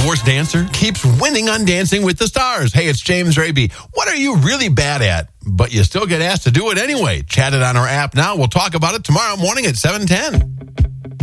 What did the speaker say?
worst dancer keeps winning on Dancing with the Stars. Hey, it's James Raby. What are you really bad at, but you still get asked to do it anyway? Chat it on our app now. We'll talk about it tomorrow morning at 7:10.